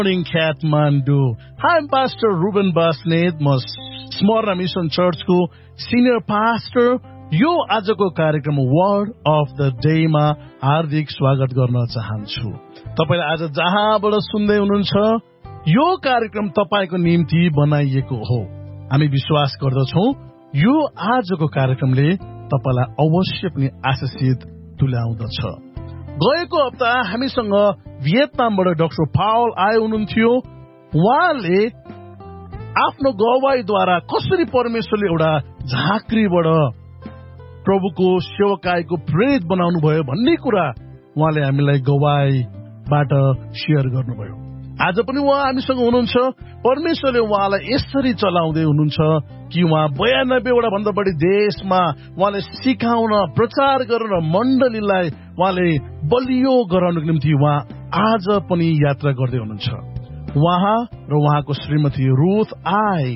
Morning Kathmandu. I'm Pastor Ruben Basnet, म स्मरण mission चर्चको सिनियर पास्टर। यो आजको कार्यक्रम वर्ड अफ द डेमा हार्दिक स्वागत गर्न चाहन्छु। तपाईले आज जहाँबाट सुन्दै हुनुहुन्छ यो कार्यक्रम तपाईको निम्ति बनाइएको हो। हामी विश्वास गर्दछौं यो आजको कार्यक्रमले तपाईलाई अवश्य पनि आशीषित तुल्याउँदछ। गएको हप्ता हामीसँग भियतनामबाट डाक्टर पावल आए हुनुहुन्थ्यो। उहाँले आफ्नो गवाहीद्वारा कसरी परमेश्वरले एउटा झाँक्रीबाट प्रभुको सेवकाईको प्रेरित बनाउनु भयो भन्ने कुरा उहाँले हामीलाई गवाहीबाट शेयर गर्नुभयो। आज पनि उहाँ हामीसँग हुनुहुन्छ। परमेश्वरले उहाँलाई यसरी चलाउँदै हुनुहुन्छ कि उहाँ 92 वटा भन्दा बढी देशमा उहाँले सिकाउन, प्रचार गरेर मण्डलीलाई उहाँले बलियो गराउनको निम्ति उहाँ आज पनि यात्रा गर्दै हुनुहुन्छ। उहाँ र उहाँको श्रीमती रुथ आई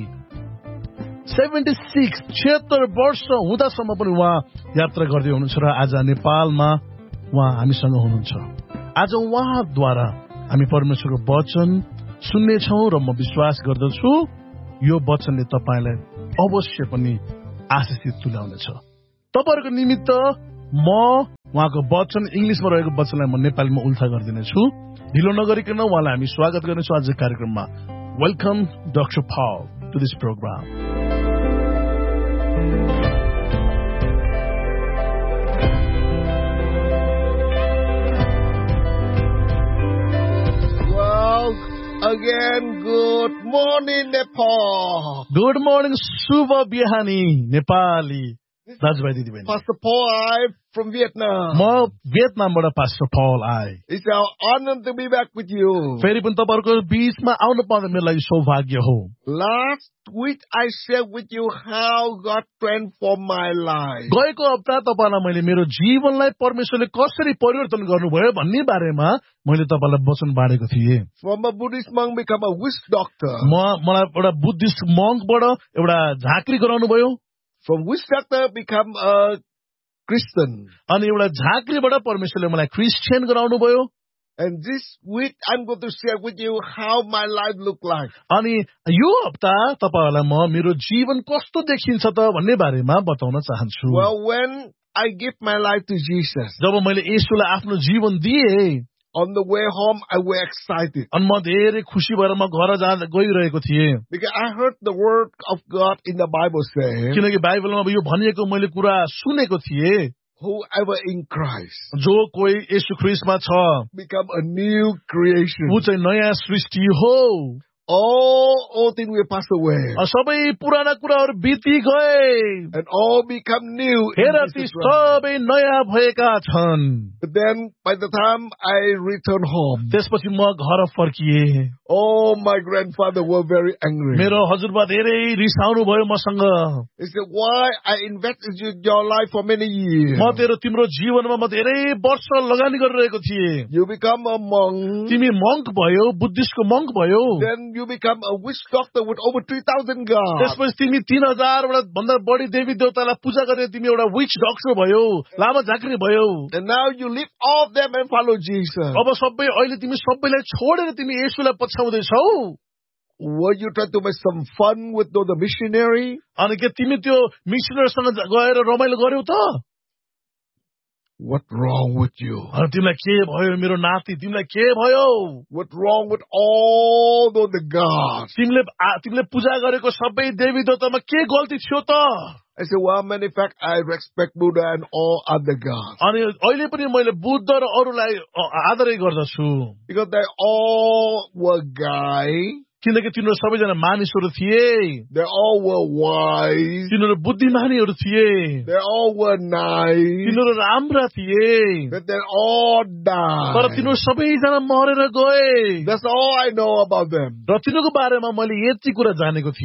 76 वर्ष हुँदासम्म पनि उहाँ यात्रा गर्दै हुनुहुन्छ र आज नेपालमा उहाँ हामीसँग हुनुहुन्छ। आज उहाँद्वारा हामी परमेश्वरको वचन सुन्नेछौँ र म विश्वास गर्दछु यो वचनले तपाईलाई अवश्य पनि आशीषित तुल्याउनेछ। तपाईहरुको निमित्त म उहाँको वचन इंग्लिशमा रहेको वचनलाई म नेपालीमा उल्था गरिदिनेछु। ढिलो नगरिकन उहाँलाई हामी स्वागत गर्नेछौँ आज कार्यक्रममा। Welcome doctor Paul to this programme. Again, good morning, Nepal. Good morning, Subha Bihani, Nepali. दाजुभाइ दिदीबहिनी, Pastor Paul I from Vietnam. म भियतनामबाट पास्टर पौल आए। It's our honor to be back with you. फेरि पनि तपाईहरुको बीचमा आउन पाउँदा मेरो लागि सौभाग्य हो। Last week I shared with you how God transformed my life. गएको हप्ता तपाईलाई मैले मेरो जीवनलाई परमेश्वरले कसरी परिवर्तन गर्नुभयो भन्ने बारेमा मैले तपाईलाई वचन बाँडेको थिएँ। From a Buddhist monk become a witch doctor. मलाई एउटा बुद्धिस्ट मङ्कबाट एउटा झाँक्री गराउनु भयो। From witch doctor become a Christian. अनि एउटा झाँक्रीबाट परमेश्वरले मलाई क्रिस्चियन गराउनु भयो। And this week I'm going to share with you how my life look like. अनि यो हप्ता तपाईहरुलाई म मेरो जीवन कस्तो देखिन्छ त भन्ने बारेमा बताउन चाहन्छु। Well, when I give my life to Jesus, जब मैले येशूलाई आफ्नो जीवन दिए, on the way home I was excited. अनि म धेरै खुसी भएर म घर गइरहेको थिएँ। Because I heard the word of God in the Bible say, किनकि बाइबलमा यो भनिएको मैले कुरा सुनेको थिएँ, whoever in Christ जो कोही येशू ख्रीष्टमा छ become a new creation. ऊ चाहिँ नयाँ सृष्टि हो। All things will pass away. सबै पुराना कुराहरू बिति गए And all become new. हेर ती सबै नयाँ भएका छन्। But then by the time I return home, त्यसपछि म घर फर्किए। oh, my grandfather was very angry. मेरो हजुरबा धेरै रिसाउनु भयो मसँग। He said, why I invested in your life for many years? म तिम्रो जीवनमा म धेरै वर्ष लगानी गरिरहेको थिएँ। You become a monk. तिमी मङ्क भयो, बुद्धिस्टको मङ्क भयो। Then you become a witch doctor with over 3,000 gods. त्यसपछि तिमी 3000 भन्दा बढी देवी देवतालाई पूजा गर्ने तिमी एउटा विच डक्टर भयो, लामा झाँक्री भयो। And now you leave all of them and follow Jesus. अब सबै अहिले तिमी सबैलाई छोडेर तिमी येशूलाई पछ्याउँदैछौ। Were you trying to make some fun with the missionary? अनि के तिमी त्यो मिसनरीसँग गएर रमाइलो गर्यौ त? What's wrong with you? अनि तिमीलाई के भयो मेरो नाति, तिमीलाई के भयो? What's wrong with all the gods? तिमीले पूजा गरेको सबै देवी देवतामा के गल्ती थियो त? I said, well, matter of fact, I respect Buddha and all other gods. अनि अहिले पनि मैले बुद्ध र अरूलाई आदरै गर्दछु। Because they all were guys. किनकि तिनीहरू सबैजना मानिसहरू थिए। They all were wise. तिनीहरू बुद्धिमानीहरू थिए। They all were nice. तिनीहरू राम्रा थिए। But they all died. तर तिनीहरू सबैजना मरेर गए। That's all I know about them. र तिनीहरूको बारेमा मैले यति कुरा जानेको थिएँ।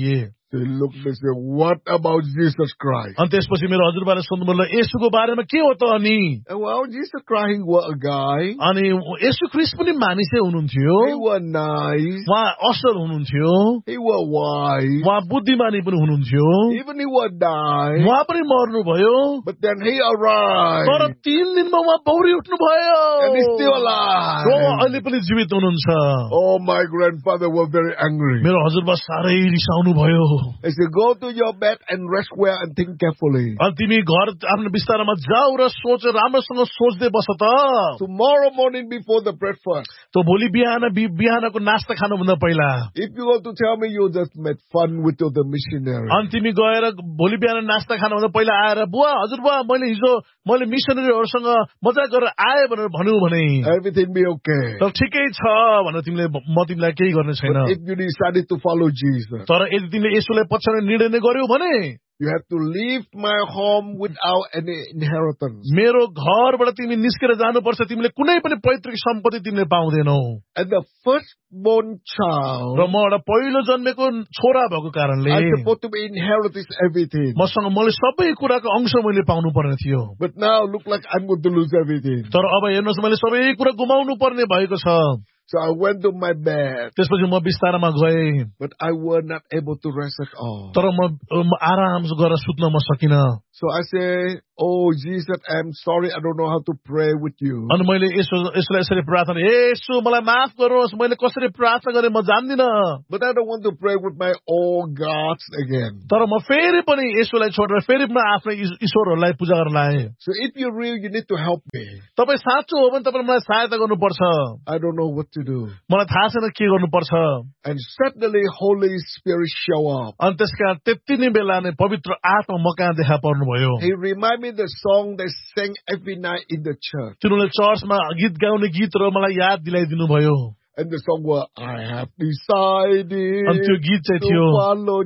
They looked and said, what about Jesus Christ? अनि त्यसपछि मेरो हजुरबाले सोध्नुभयो येशूको बारेमा के हो त अनि? And well, Jesus Christ, he was a guy. अनि येशू ख्रीष्ट पनि मानिसै हुनुहुन्थ्यो, He was nice. उहाँ असल हुनुहुन्थ्यो, He was wise. उहाँ बुद्धिमानी पनि हुनुहुन्थ्यो, Even he was died. उहाँ पनि मर्नुभयो, But then he arrived. तर 3 दिनमा उहाँ बौरी उठ्नुभयो And he's still र alive. उहाँ अहिले पनि जीवित हुनुहुन्छ। Oh, my grandfather was very angry. मेरो हजुरबा साह्रै रिसाउनु भयो। He said, go to your bed and rest well and think carefully. अनि तिमी घर आफ्नो बिस्तारामा जाऊ र सोच, राम्रोसँग सोच्दै बस त। Tomorrow morning before the breakfast, त भोलि बिहानको नास्ता खानुभन्दा पहिला if you want to tell me you just made fun with the missionary, अनि तिमी गएर भोलि बिहान नास्ता खानुभन्दा पहिला आएर बुवा हजुरबा मैले मिसनरीहरूसँग मजाक गरेर आएँ भनेर भन्यौ भने everything be okay. तर ठिकै छ भनेर म तिमीलाई केही गर्ने छैन। But if you decided to follow Jesus, तर यदि तिमीले येशूलाई पछ्याउने निर्णय नै गर्यौ भने you have to leave my home without any inheritance. मेरो घरबाट तिमी निस्केर जानुपर्छ, तिमीले कुनै पनि पैतृक सम्पत्ति तिमीले पाउँदैनौ। And the firstborn child र म एउटा पहिलो जन्मेको छोरा भएको कारणले I'm supposed to be inheriting everything. मैले सबै कुराको अंश मैले पाउनु पर्ने थियो, But now look like I'm going to lose everything. तर अब हेर्नुहोस् मैले सबै कुरा गुमाउनु पर्ने भएको छ। So I went to my bed, त्यसपछि म बिस्तारामा गएँ, but I was not able to rest at all. तर म आराम गरेर सुत्न म सकिन। So I say, oh Jesus, I'm sorry, I don't know how to pray with you. अनि मैले यसोलाई यसरी प्रार्थना, येशू मलाई माफ गर्नुहोस्, मैले कसरी प्रार्थना गरेँ म जान्दिन, But I don't want to pray with my old gods again. तर म फेरि पनि यसोलाई छोडेर फेरि म आफ्नो ईश्वरहरूलाई पूजा गर्न लाएँ। So if you're real, you need to help me. तपाईँ साँचो हो भने तपाईले मलाई सहायता गर्नुपर्छ। I don't know what to do. मलाई थाहा छैन के गर्नुपर्छ। And suddenly Holy Spirit show up. अनि त्यसकारण त्यति नै बेला नै पवित्र आत्मा म कहाँ देखा पर्नुभयो। He remind me the song they sang every night in the church. तिनीहरूले चर्चमा गीत गाउने गीतहरू मलाई याद दिलाइदिनु भयो। And the song was, I have decided अनि त्यो गीत चाहिँ to थियो, follow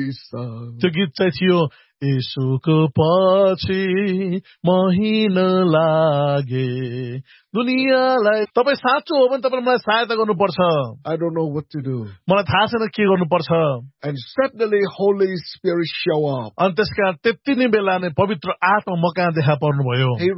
Jesus. त्यो गीत चाहिँ थियो, येशूको पछि म हिँड्न लागे दुनियाँलाई। तपाईँ साँचो हो भने तपाईले मलाई सहायता गर्नुपर्छ। I don't know what to do. मलाई थाहा छैन के गर्नुपर्छ। And suddenly Holy Spirit show up. अनि त्यसकारण त्यति नै बेला नै पवित्र आत्मा म कहाँ देखा पर्नुभयो। He